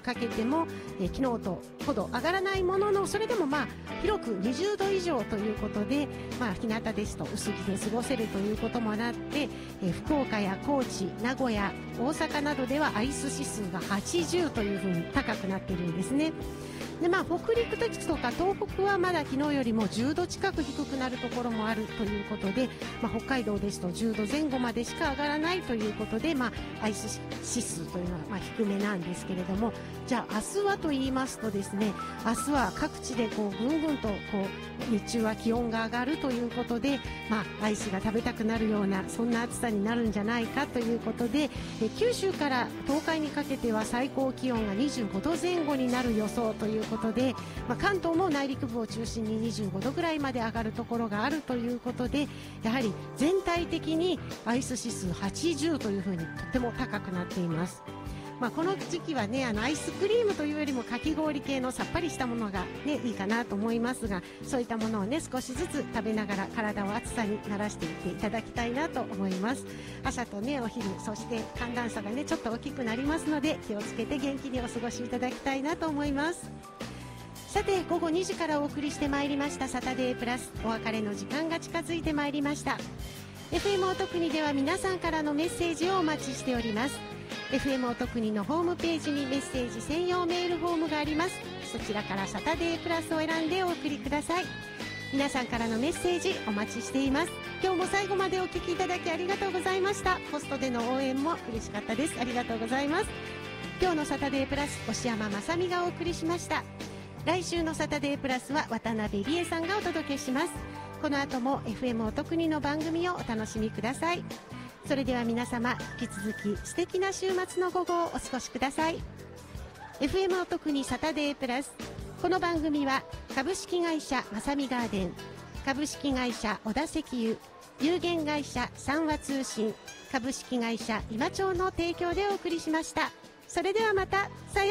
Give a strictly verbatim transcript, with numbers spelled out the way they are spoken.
かけても、えー、昨日とほど上がらないものの、それでもまあ広くにじゅうど以上ということで、まあ、日向ですと薄着で過ごせるということもあって、えー、福岡や高知、名古屋、大阪などではアイス指数がはちじゅうというふうに高くなっているんですね。でまあ、北陸とか東北はまだ昨日よりもじゅうど近く低くなるところもあるということで、まあ、北海道ですとじゅうどぜん後までしか上がらないということで、まあ、アイス指数というのはまあ低めなんですけれども、じゃあ明日はと言いますとですね、明日は各地でこうぐんぐんとこう日中は気温が上がるということで、まあ、アイスが食べたくなるようなそんな暑さになるんじゃないかということで、え九州から東海にかけては最高気温がにじゅうごどぜん後になる予想ということで、まあ、関東も内陸部を中心ににじゅうごどぐらいまで上がるところがあるということで、やはり全体的にアイス指数はちじゅうというふうにとても高くなっています。まあ、この時期はね、あのアイスクリームというよりもかき氷系のさっぱりしたものが、ね、いいかなと思いますが、そういったものをね少しずつ食べながら体を暑さに慣らしていっていただきたいなと思います。朝とねお昼、そして寒暖差がねちょっと大きくなりますので気をつけて元気にお過ごしいただきたいなと思います。さて午後にじからお送りしてまいりましたサタデープラス、お別れの時間が近づいてまいりました。 エフエム おとくにでは皆さんからのメッセージをお待ちしております。 エフエム おとくにのホームページにメッセージ専用メールフォームがあります。そちらからサタデープラスを選んでお送りください。皆さんからのメッセージお待ちしています。今日も最後までお聞きいただきありがとうございました。ポストでの応援も嬉しかったです。ありがとうございます。今日のサタデープラス、押山まさみがお送りしました。来週のサタデープラスは渡辺理恵さんがお届けします。この後も エフエム おとくにの番組をお楽しみください。それでは皆様、引き続き素敵な週末の午後をお過ごしください。 エフエム おとくにサタデープラス、この番組は株式会社まさみガーデン、株式会社小田石油、有限会社三和通信、株式会社今町の提供でお送りしました。それではまた。さようなら。